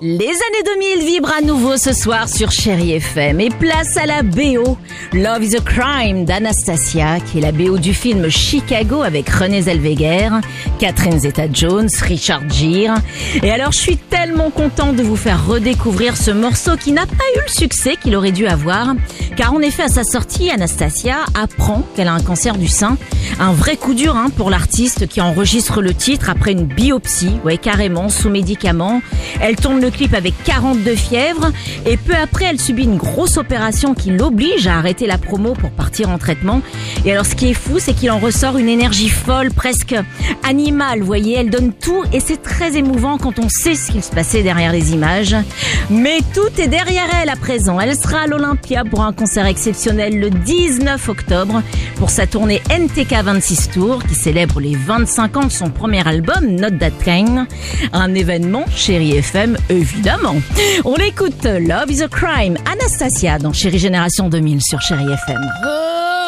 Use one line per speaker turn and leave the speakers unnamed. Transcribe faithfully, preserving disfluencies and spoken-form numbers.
Les années deux mille vibrent à nouveau ce soir sur Chérie F M et place à la B O. Love is a Crime d'Anastasia, qui est la B O du film Chicago avec Renée Zellweger, Catherine Zeta-Jones, Richard Gere. Et alors je suis tellement contente de vous faire redécouvrir ce morceau qui n'a pas eu le succès qu'il aurait dû avoir, car en effet à sa sortie, Anastasia apprend qu'elle a un cancer du sein. Un vrai coup dur hein, pour l'artiste qui enregistre le titre après une biopsie, ouais carrément, sous médicaments. Elle tourne le clip avec quarante-deux fièvres et peu après elle subit une grosse opération qui l'oblige à arrêter la promo pour partir en traitement. Et alors ce qui est fou, c'est qu'il en ressort une énergie folle, presque animale, vous voyez, elle donne tout et c'est très émouvant quand on sait ce qu'il se passait derrière les images. Mais tout est derrière elle à présent. Elle sera à l'Olympia pour un concert exceptionnel le dix-neuf octobre pour sa tournée N T K vingt-six Tour qui célèbre les vingt-cinq ans de son premier album Not That Kind. Un événement Chérie F M évidemment. On écoute Love is a Crime, Anastasia dans Chérie Génération deux mille sur Chérie F M.